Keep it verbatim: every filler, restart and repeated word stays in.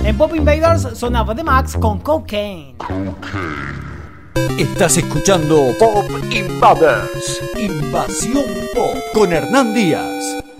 En Pop Invaders sonaba The Max con Cocaine. Estás escuchando Pop Invaders, Invasión Pop con Hernán Díaz.